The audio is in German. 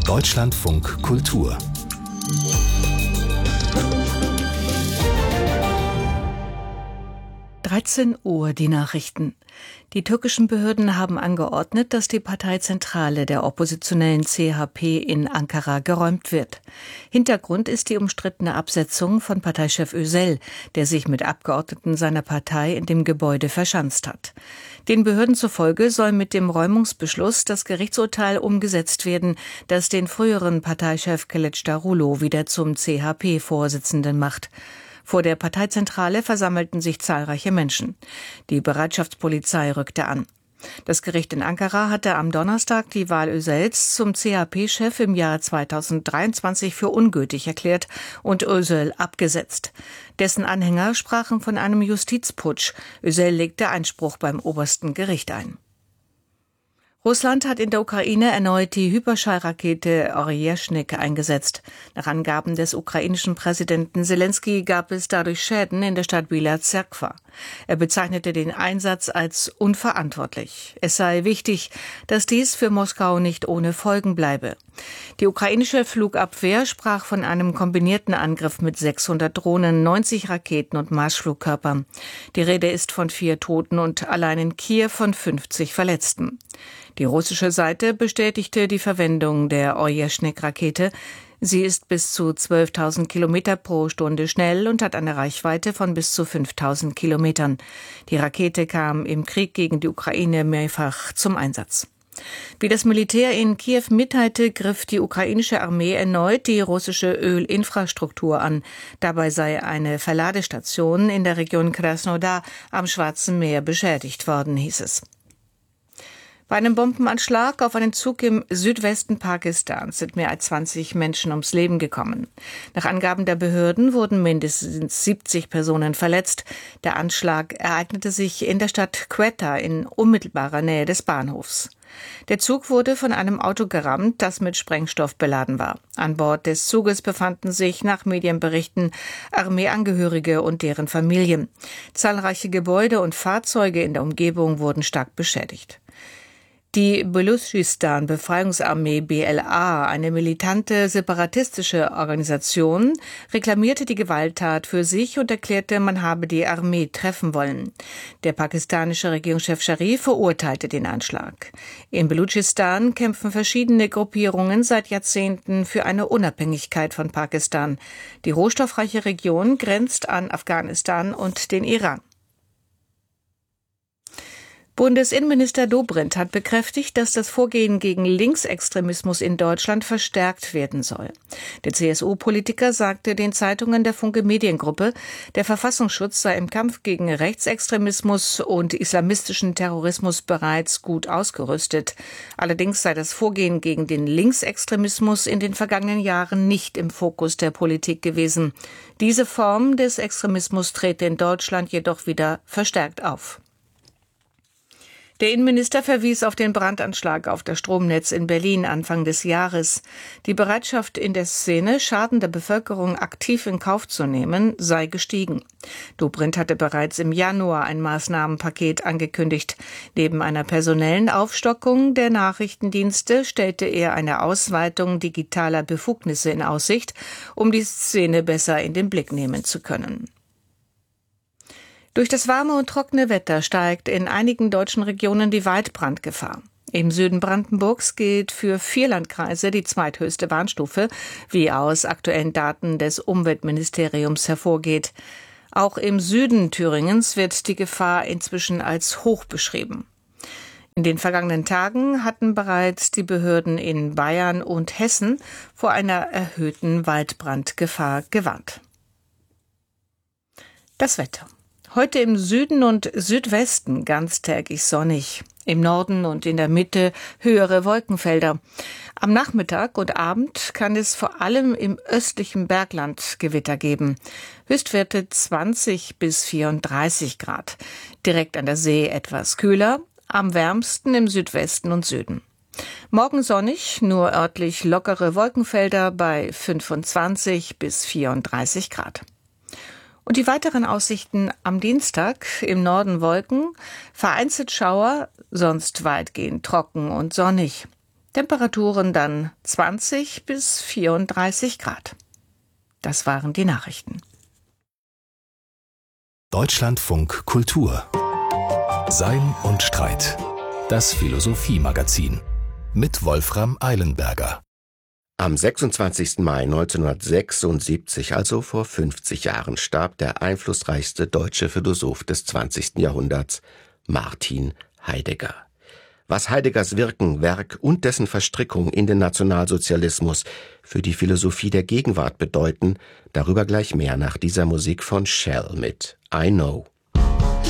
Deutschlandfunk Kultur 13 Uhr die Nachrichten. Die türkischen Behörden haben angeordnet, dass die Parteizentrale der oppositionellen CHP in Ankara geräumt wird. Hintergrund ist die umstrittene Absetzung von Parteichef Özel, der sich mit Abgeordneten seiner Partei in dem Gebäude verschanzt hat. Den Behörden zufolge soll mit dem Räumungsbeschluss das Gerichtsurteil umgesetzt werden, das den früheren Parteichef Kılıçdaroğlu wieder zum CHP-Vorsitzenden macht. Vor der Parteizentrale versammelten sich zahlreiche Menschen. Die Bereitschaftspolizei rückte an. Das Gericht in Ankara hatte am Donnerstag die Wahl Özels zum CHP-Chef im Jahr 2023 für ungültig erklärt und Özel abgesetzt. Dessen Anhänger sprachen von einem Justizputsch. Özel legte Einspruch beim obersten Gericht ein. Russland hat in der Ukraine erneut die Hyperschallrakete Oryezhnik eingesetzt. Nach Angaben des ukrainischen Präsidenten Selenskyj gab es dadurch Schäden in der Stadt Bila Tserkva. Er bezeichnete den Einsatz als unverantwortlich. Es sei wichtig, dass dies für Moskau nicht ohne Folgen bleibe. Die ukrainische Flugabwehr sprach von einem kombinierten Angriff mit 600 Drohnen, 90 Raketen und Marschflugkörpern. Die Rede ist von 4 Toten und allein in Kiew von 50 Verletzten. Die russische Seite bestätigte die Verwendung der Oryezhnik-Rakete. Sie ist bis zu 12.000 Kilometer pro Stunde schnell und hat eine Reichweite von bis zu 5.000 Kilometern. Die Rakete kam im Krieg gegen die Ukraine mehrfach zum Einsatz. Wie das Militär in Kiew mitteilte, griff die ukrainische Armee erneut die russische Ölinfrastruktur an. Dabei sei eine Verladestation in der Region Krasnodar am Schwarzen Meer beschädigt worden, hieß es. Bei einem Bombenanschlag auf einen Zug im Südwesten Pakistans sind mehr als 20 Menschen ums Leben gekommen. Nach Angaben der Behörden wurden mindestens 70 Personen verletzt. Der Anschlag ereignete sich in der Stadt Quetta in unmittelbarer Nähe des Bahnhofs. Der Zug wurde von einem Auto gerammt, das mit Sprengstoff beladen war. An Bord des Zuges befanden sich nach Medienberichten Armeeangehörige und deren Familien. Zahlreiche Gebäude und Fahrzeuge in der Umgebung wurden stark beschädigt. Die Baluchistan-Befreiungsarmee BLA, eine militante separatistische Organisation, reklamierte die Gewalttat für sich und erklärte, man habe die Armee treffen wollen. Der pakistanische Regierungschef Sharif verurteilte den Anschlag. In Baluchistan kämpfen verschiedene Gruppierungen seit Jahrzehnten für eine Unabhängigkeit von Pakistan. Die rohstoffreiche Region grenzt an Afghanistan und den Iran. Bundesinnenminister Dobrindt hat bekräftigt, dass das Vorgehen gegen Linksextremismus in Deutschland verstärkt werden soll. Der CSU-Politiker sagte den Zeitungen der Funke Mediengruppe, der Verfassungsschutz sei im Kampf gegen Rechtsextremismus und islamistischen Terrorismus bereits gut ausgerüstet. Allerdings sei das Vorgehen gegen den Linksextremismus in den vergangenen Jahren nicht im Fokus der Politik gewesen. Diese Form des Extremismus trete in Deutschland jedoch wieder verstärkt auf. Der Innenminister verwies auf den Brandanschlag auf das Stromnetz in Berlin Anfang des Jahres. Die Bereitschaft in der Szene, Schaden der Bevölkerung aktiv in Kauf zu nehmen, sei gestiegen. Dobrindt hatte bereits im Januar ein Maßnahmenpaket angekündigt. Neben einer personellen Aufstockung der Nachrichtendienste stellte er eine Ausweitung digitaler Befugnisse in Aussicht, um die Szene besser in den Blick nehmen zu können. Durch das warme und trockene Wetter steigt in einigen deutschen Regionen die Waldbrandgefahr. Im Süden Brandenburgs gilt für 4 Landkreise die zweithöchste Warnstufe, wie aus aktuellen Daten des Umweltministeriums hervorgeht. Auch im Süden Thüringens wird die Gefahr inzwischen als hoch beschrieben. In den vergangenen Tagen hatten bereits die Behörden in Bayern und Hessen vor einer erhöhten Waldbrandgefahr gewarnt. Das Wetter. Heute im Süden und Südwesten ganztägig sonnig. Im Norden und in der Mitte höhere Wolkenfelder. Am Nachmittag und Abend kann es vor allem im östlichen Bergland Gewitter geben. Höchstwerte 20 bis 34 Grad. Direkt an der See etwas kühler, am wärmsten im Südwesten und Süden. Morgen sonnig, nur örtlich lockere Wolkenfelder bei 25 bis 34 Grad. Und die weiteren Aussichten am Dienstag: im Norden Wolken, vereinzelt Schauer, sonst weitgehend trocken und sonnig. Temperaturen dann 20 bis 34 Grad. Das waren die Nachrichten. Deutschlandfunk Kultur. Sein und Streit. Das Philosophie-Magazin. Mit Wolfram Eilenberger. Am 26. Mai 1976, also vor 50 Jahren, starb der einflussreichste deutsche Philosoph des 20. Jahrhunderts, Martin Heidegger. Was Heideggers Wirken, Werk und dessen Verstrickung in den Nationalsozialismus für die Philosophie der Gegenwart bedeuten, darüber gleich mehr nach dieser Musik von Shell mit I Know.